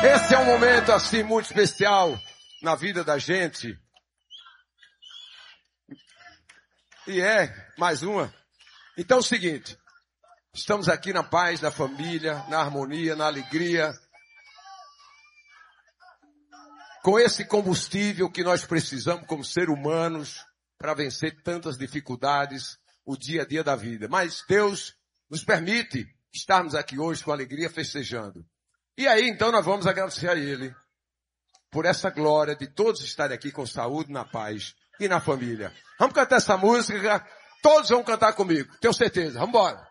Esse é um momento assim muito especial na vida da gente. E mais uma. Então é o seguinte, estamos aqui na paz da família, na harmonia, na alegria, com esse combustível que nós precisamos como seres humanos para vencer tantas dificuldades, o dia a dia da vida. Mas Deus nos permite estarmos aqui hoje com alegria festejando. E aí, então, nós vamos agradecer a Ele por essa glória de todos estarem aqui com saúde, na paz e na família. Vamos cantar essa música, todos vão cantar comigo, tenho certeza. Vamos embora.